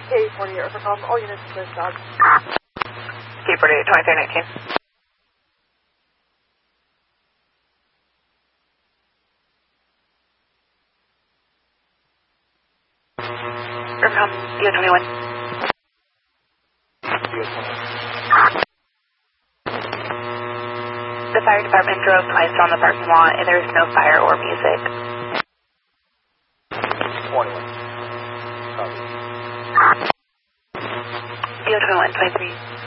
K48, for calls, all units to this job. K48, 2319. From DO21. The fire department drove twice on the parking lot and there is no fire or music. 21. DO21, 23.